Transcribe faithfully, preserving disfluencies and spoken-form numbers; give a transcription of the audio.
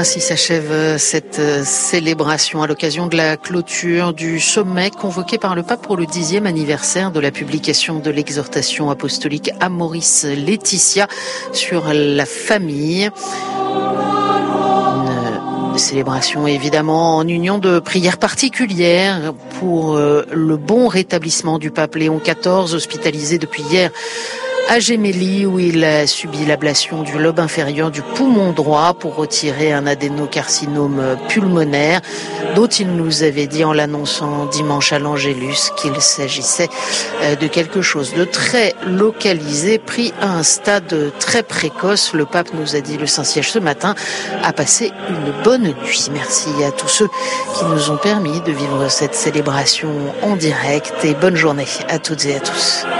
Ainsi s'achève cette célébration à l'occasion de la clôture du sommet convoqué par le pape pour le dixième anniversaire de la publication de l'exhortation apostolique Amoris Laetitia sur la famille. Une célébration évidemment en union de prières particulières pour le bon rétablissement du pape Léon quatorze, hospitalisé depuis hier à Gemelli, où il a subi l'ablation du lobe inférieur du poumon droit pour retirer un adénocarcinome pulmonaire, dont il nous avait dit en l'annonçant dimanche à l'Angélus qu'il s'agissait de quelque chose de très localisé, pris à un stade très précoce. Le pape nous a dit, le Saint-Siège ce matin, a passé une bonne nuit. Merci à tous ceux qui nous ont permis de vivre cette célébration en direct et bonne journée à toutes et à tous.